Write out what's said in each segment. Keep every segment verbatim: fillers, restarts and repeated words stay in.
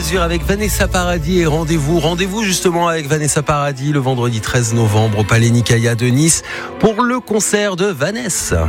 Azur avec Vanessa Paradis et rendez-vous, rendez-vous justement avec Vanessa Paradis le vendredi treize novembre au Palais Nicaïa de Nice pour le concert de Vanessa.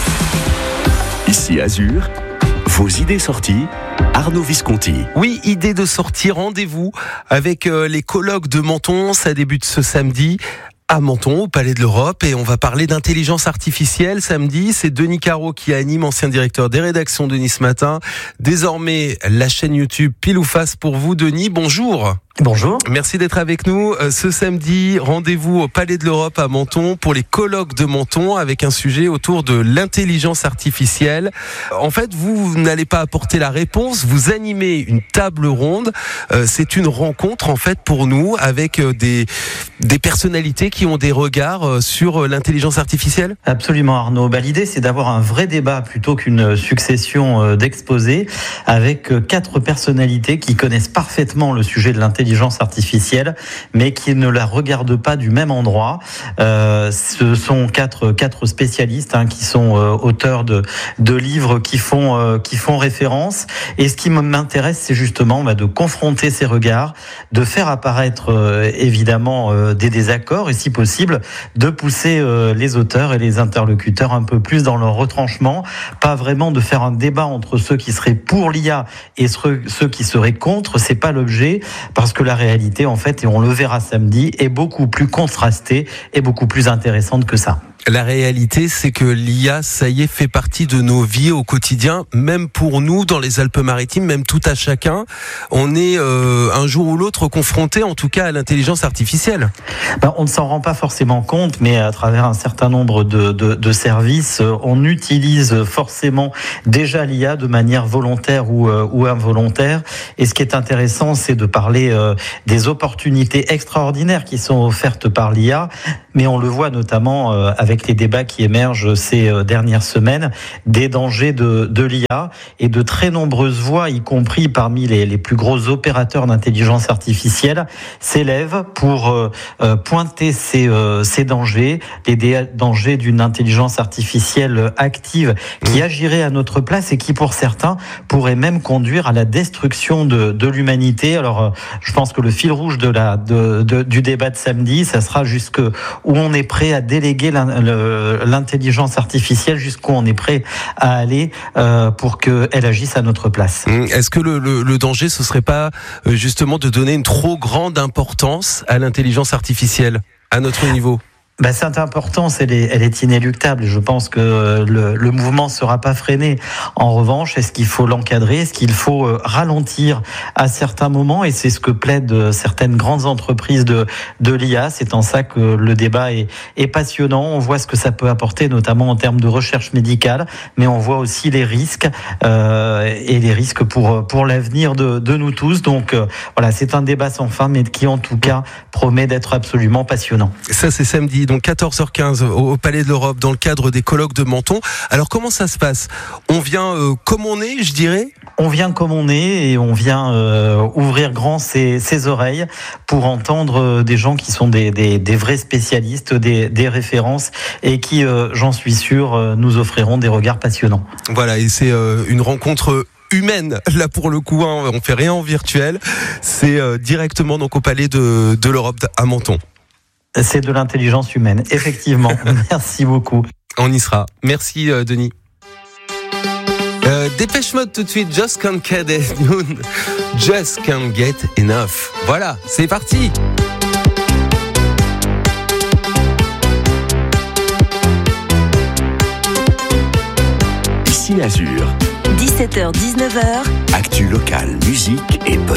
Ici Azur, vos idées sorties, Arnaud Visconti. Oui, idée de sortie, rendez-vous avec euh, les colloques de Menton, ça débute ce samedi à Menton, au Palais de l'Europe, et on va parler d'intelligence artificielle samedi. C'est Denis Caro qui anime, ancien directeur des rédactions de Nice Matin. Désormais, la chaîne YouTube Pile ou Face pour vous, Denis. Bonjour. Bonjour. Merci d'être avec nous. Ce samedi, rendez-vous au Palais de l'Europe à Menton pour les colloques de Menton avec un sujet autour de l'intelligence artificielle. En fait, vous, vous n'allez pas apporter la réponse, vous animez une table ronde. C'est une rencontre en fait pour nous avec des, des personnalités qui ont des regards sur l'intelligence artificielle. Absolument Arnaud. Bah, l'idée c'est d'avoir un vrai débat plutôt qu'une succession d'exposés avec quatre personnalités qui connaissent parfaitement le sujet de l'intelligence artificielle, mais qui ne la regardent pas du même endroit. Euh, ce sont quatre quatre spécialistes hein, qui sont euh, auteurs de de livres qui font euh, qui font référence. Et ce qui m'intéresse, c'est justement bah, de confronter ces regards, de faire apparaître euh, évidemment euh, des désaccords et si possible de pousser euh, les auteurs et les interlocuteurs un peu plus dans leur retranchement. Pas vraiment de faire un débat entre ceux qui seraient pour l'I A et ceux ceux qui seraient contre. C'est pas l'objet, parce que que la réalité, en fait, et on le verra samedi, est beaucoup plus contrastée et beaucoup plus intéressante que ça. La réalité, c'est que l'I A, ça y est, fait partie de nos vies au quotidien, même pour nous, dans les Alpes-Maritimes, même tout à chacun. On est euh, un jour ou l'autre confronté, en tout cas, à l'intelligence artificielle. Ben, on ne s'en rend pas forcément compte, mais à travers un certain nombre de, de, de services, on utilise forcément déjà l'I A de manière volontaire ou, euh, ou involontaire. Et ce qui est intéressant, c'est de parler euh, des opportunités extraordinaires qui sont offertes par l'I A, mais on le voit notamment euh, avec les débats qui émergent ces dernières semaines, des dangers de, de l'I A et de très nombreuses voix, y compris parmi les, les plus gros opérateurs d'intelligence artificielle, s'élèvent pour euh, pointer ces, euh, ces dangers, les dé- dangers d'une intelligence artificielle active qui agirait à notre place et qui, pour certains, pourrait même conduire à la destruction de, de l'humanité. Alors, euh, je pense que le fil rouge de la, de, de, du débat de samedi, ça sera jusqu'où on est prêt à déléguer la l'intelligence artificielle, jusqu'où on est prêt à aller euh, pour qu'elle agisse à notre place. Est-ce que le, le, le danger, ce serait pas justement de donner une trop grande importance à l'intelligence artificielle à notre niveau ? Ben, cette importance, elle est, elle est inéluctable. Je pense que le, le mouvement ne sera pas freiné. En revanche, est-ce qu'il faut l'encadrer ? Est-ce qu'il faut ralentir à certains moments ? Et c'est ce que plaident certaines grandes entreprises de, de l'I A. C'est en ça que le débat est, est passionnant. On voit ce que ça peut apporter, notamment en termes de recherche médicale, mais on voit aussi les risques euh, et les risques pour, pour l'avenir de, de nous tous. Donc euh, voilà, c'est un débat sans fin, mais qui en tout cas promet d'être absolument passionnant. Ça, c'est samedi. Donc quatorze heures quinze au Palais de l'Europe dans le cadre des colloques de Menton. Alors comment ça se passe ? On vient euh, comme on est, je dirais ? On vient comme on est et on vient euh, ouvrir grand ses, ses oreilles pour entendre des gens qui sont des, des, des vrais spécialistes, des, des références et qui, euh, j'en suis sûr, nous offriront des regards passionnants. Voilà, et c'est euh, une rencontre humaine, là pour le coup, hein, on fait rien en virtuel. C'est euh, directement donc au Palais de, de l'Europe à Menton. C'est de l'intelligence humaine, effectivement. Merci beaucoup. On y sera. Merci euh, Denis. Euh, Dépêche Mode tout de suite. Just can't get enough. Just can't get enough. Voilà, c'est parti. Ici Azur. dix-sept heures dix-neuf heures. Actu locale, musique et bonne